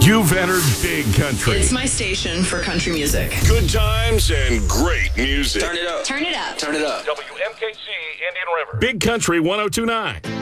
You've entered Big Country. It's my station for country music. Good times and great music. Turn it up. Turn it up. Turn it up. WMKC Indian River. Big Country 1029.